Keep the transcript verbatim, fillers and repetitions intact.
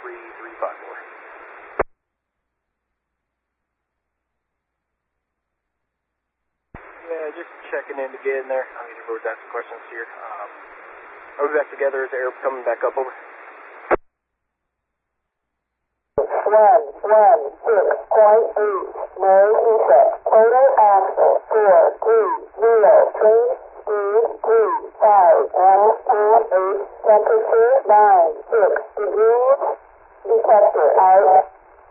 three three five four. Yeah, just checking in again there. I'm getting board asking questions here. Um, are we back together? Is the air coming back up over? One, one, six point eight, no defect. Total axle, four, two, zero, three, speed, two, five, one, two, eight, temperature, nine, six degrees, detector out.